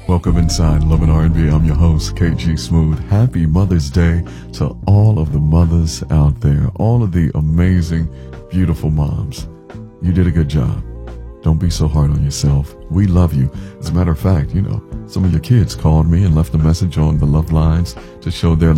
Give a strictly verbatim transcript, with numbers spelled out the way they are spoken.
Welcome inside Love and R and B. I'm your host, K G Smooth. Happy Mother's Day to all of the mothers out there, all of the amazing, beautiful moms. You did a good job. Don't be so hard on yourself. We love you. As a matter of fact, you know, some of your kids called me and left a message on the Love Lines to show their